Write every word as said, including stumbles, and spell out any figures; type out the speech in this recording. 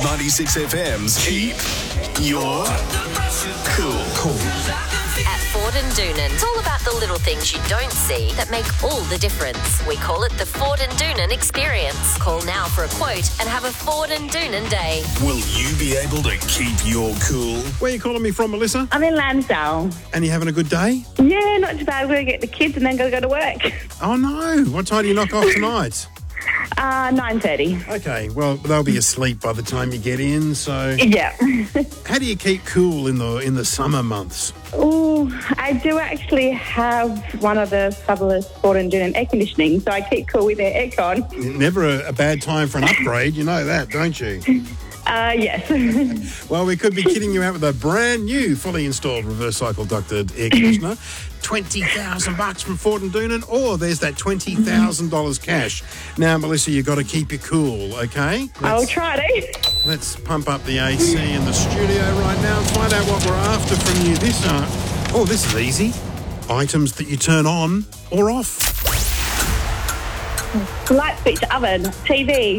ninety-six F M's Keep Your Cool. Cool. At Ford and Doonan, it's all about the little things you don't see that make all the difference. We call it the Ford and Doonan experience. Call now for a quote and have a Ford and Doonan day. Will you be able to keep your cool? Where are you calling me from, Melissa? I'm in Lansdale. And you having a good day? Yeah, not too bad. We're going to get the kids and then got to go to work. Oh, no. What time do you knock off tonight? Uh, nine thirty. Okay, well, they'll be asleep by the time you get in, so... Yeah. How do you keep cool in the in the summer months? Oh, I do actually have one of the fabulous Ford and Doonan air conditioning, so I keep cool with their aircon. Never a, a bad time for an upgrade, you know that, don't you? Uh, yes. Well, we could be kidding you out with a brand new, fully installed reverse cycle ducted air conditioner. twenty thousand bucks from Ford and Doonan, or there's that twenty thousand dollars cash. Now, Melissa, you've got to keep it cool, okay? Let's, I'll try to. Let's pump up the A C in the studio right now and find out what we're after from you. This, uh, oh, this is easy. Items that you turn on or off. Light switch, oven, T V.